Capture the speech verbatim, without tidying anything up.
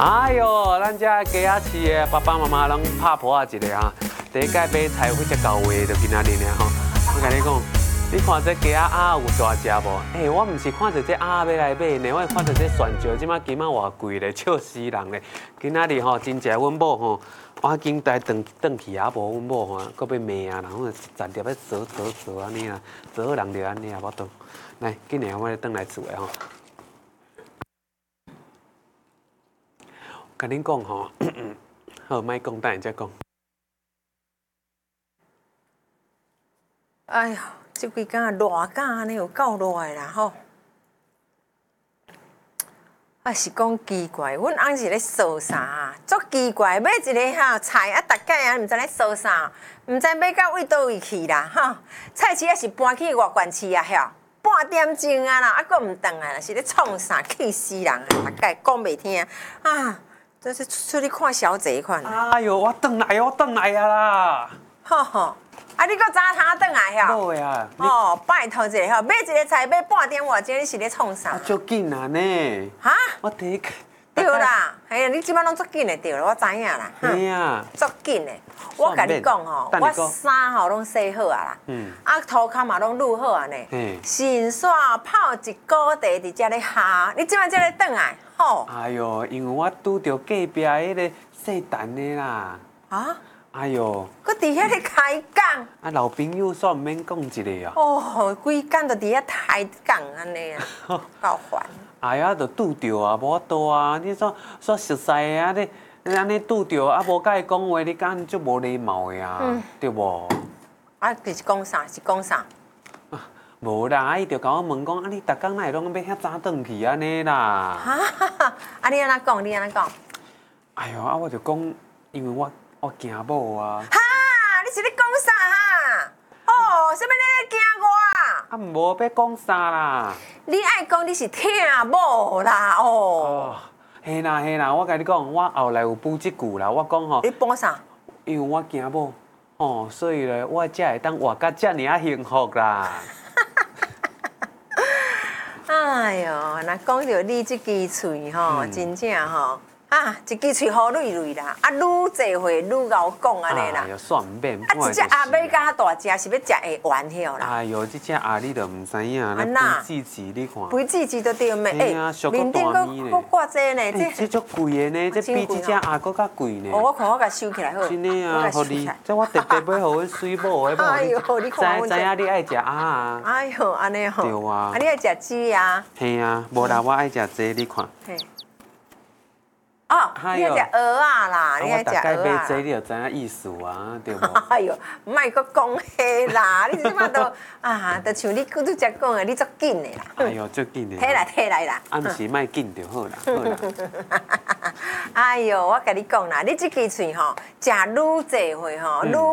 哎呦，咱遮鸡仔饲的爸爸妈妈拢拍婆啊一个哈，第一届买菜或者到位就今仔日呢吼。我跟你讲，你看这鸡仔鸭有大只无？哎、欸，我唔是看到这鸭要来买呢，我看到这蒜椒即马今仔偌贵咧，笑死人咧。今仔日吼真正阮某吼，我紧带转转去啊，无阮某吼，搁要骂啊，然后暂碟要折折折安尼啊，折好人就安尼啊，我倒来，今年我来转来厝的吼。 跟恁讲吼，好，莫讲，等下再讲。 哎呀，这几天热假呢，有够热的啦吼。啊，是讲奇怪，阮翁是咧烧啥啊？足奇怪，买一个哈菜啊，逐届啊，毋知咧烧啥，毋知买到位倒位去啦哈。菜市也是搬去外县市啊，晓。 半点钟啊啦，啊，搁毋转来啦，是咧创啥？气死人啊！逐届讲袂听啊，这是出去看小贼款。 哎呦，我转来，我转来啊啦！ 吼吼，啊，你搁早通转来晓？ 无呀。 哦，拜托一下吼，买一个菜买半点外钟，你是咧创啥？ 足紧啊呢！ 哈？ 我第一对啦，哎呀，你即摆拢足紧的对啦，我知影啦。 嘿啊， 足紧的。我甲你讲吼，我衫吼拢洗好啊啦，嗯，啊涂骹嘛拢撸好啊呢，洗刷泡一个地伫遮咧下，你即摆才咧转来，吼。哎呦，因为我拄着隔壁迄个细蛋的啦。啊？哎呦。 佮伫遐咧开讲。 啊，老朋友煞毋免讲一个啊。 哦，规工就伫遐开讲安尼啊，够烦。 哎呀，就拄着啊，无法度啊，你煞煞熟悉的啊，你你安尼拄着啊，无甲伊讲话，你敢足无礼貌的啊，嗯、对无？ 啊，就是讲啥？是讲啥？ 啊，无啦，伊就甲我问讲，啊，你逐工哪会拢要遐早转去安尼啦？ 哈，啊，你安怎讲？你安怎讲？ 哎呦，啊，我就讲，因为我我惊某啊。 哈，你是咧讲啥哈？哦，啥物你咧惊我啊？ 啊，无要讲啥啦。 你爱讲你是疼某啦哦。哦， 嘿啦嘿啦，我甲你讲，我后来有补一句啦，我讲吼。 你补啥？ 因为我惊某，吼，所以咧，我才会当活甲遮尔啊幸福啦。 哎呦，若讲到你这支喙吼，真正吼。 啊，一支喙好累累啦，啊，愈济岁愈敖讲安尼啦。 哎呦，算唔免。 啊，一只鸭尾甲大只是要食会完晓啦。 哎呦，这只鸭你都唔知影，那肥滋滋你看。 肥滋滋都对咩？ 哎，面顶搁搁挂这呢， 这这足贵的呢，这比这只鸭搁较贵呢。 哦，我看我甲收起来好。 真的啊，互你，这我特别要互阮水某的， 哎呦，你看知知影你爱食鸭啊？ 哎呦，安尼吼。 对啊。 啊，你爱食鸡啊？ 嘿啊，无啦，我爱食这，你看。 哦，你爱食蚵仔啦，你爱食蚵仔。 我大概买这，你就知影意思啊，对无？ 哎呦，莫搁讲迄啦，你即摆都啊，就像你拄拄则讲的，你足紧的啦。 哎呦，足紧的。 摕来摕来啦。 啊，毋是莫紧就好啦，好啦。 哎呦，我甲你讲啦，你即支喙吼，食愈济岁吼，愈